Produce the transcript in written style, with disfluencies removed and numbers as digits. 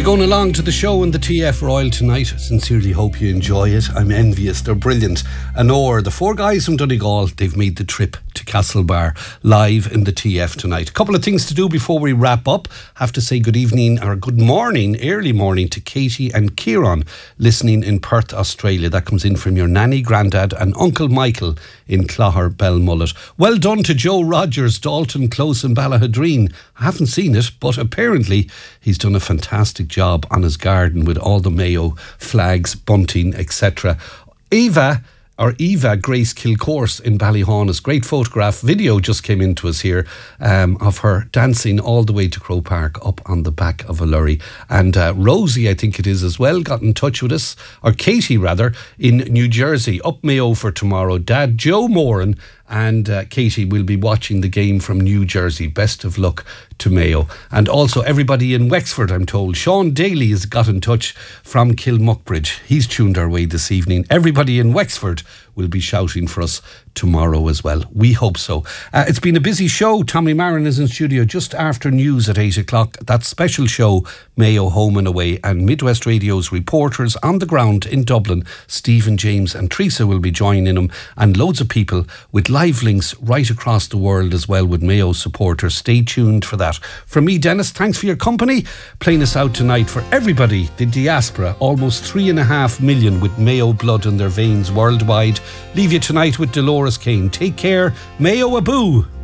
you're going along to the show in the TF Royal tonight, I sincerely hope you enjoy it. I'm envious, they're brilliant. Anor, the four guys from Donegal, they've made the trip to Castlebar live in the TF tonight. A couple of things to do before we wrap up. Have to say good evening or good morning, early morning to Katie and Kieran listening in Perth, Australia. That comes in from your nanny, granddad and Uncle Michael in Clogher, Belmullet. Well done to Joe Rogers, Dalton Close and Ballahadreen. I haven't seen it, but apparently he's done a fantastic job on his garden with all the Mayo flags, bunting, etc. Eva Grace Kilcourse in Ballyhaunis. Great photograph. Video just came into us here of her dancing all the way to Croke Park up on the back of a lorry. And Rosie, I think it is as well, got in touch with us, or Katie rather, in New Jersey. Up Mayo for tomorrow. Dad Joe Moran and Katie will be watching the game from New Jersey. Best of luck to Mayo. And also everybody in Wexford, I'm told. Sean Daly has got in touch from Kilmuckbridge. He's tuned our way this evening. Everybody in Wexford will be shouting for us tomorrow as well. We hope so. It's been a busy show. Tommy Marin is in studio just after news at 8 o'clock. That special show, Mayo Home and Away, and Midwest Radio's reporters on the ground in Dublin, Stephen, James and Teresa will be joining him, and loads of people with live links right across the world as well with Mayo supporters. Stay tuned for that. From me, Dennis, thanks for your company. Playing us out tonight for everybody, the diaspora, almost 3.5 million with Mayo blood in their veins worldwide. Leave you tonight with Dolores Kane. Take care. Mayo Abu.